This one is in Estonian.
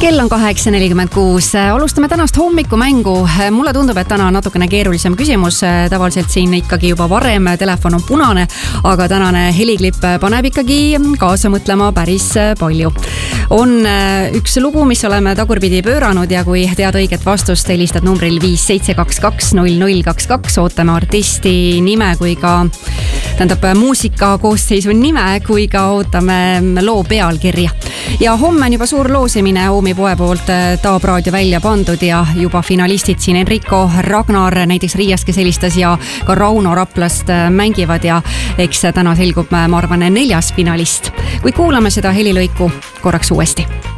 Kell on 8:46. Alustame tänast hommikumängu. Mulle tundub, et täna on natukene keerulisem küsimus. Tavaliselt siin ikkagi juba varem telefon on punane, aga tänane heliklipp paneb ikkagi kaasa mõtlema päris palju. On üks lugu, mis oleme tagurpidi pööranud ja kui tead õiget vastust, helistad numbril 57220022. Ootame artisti nime kui ka muusika koosseisu nime, kui ka ootame loo pealkirja. Ja homme on juba suur loosimine Oomi poe poolt Taab raadio välja pandud ja juba finalistid siin Enrico, Ragnar, näiteks Riias, kes helistas ja ka Rauno Raplast mängivad ja eks täna selgub, ma arvan, 4. finalist. Kui kuulame seda helilõiku korraks uuesti.